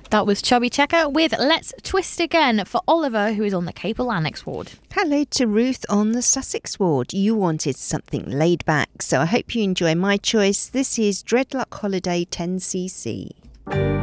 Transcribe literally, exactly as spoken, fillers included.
That was Chubby Checker with Let's Twist Again for Oliver, who is on the Capel Annex ward. Hello to Ruth on the Sussex ward. You wanted something laid back, so I hope you enjoy my choice. This is Dreadlock Holiday ten C C.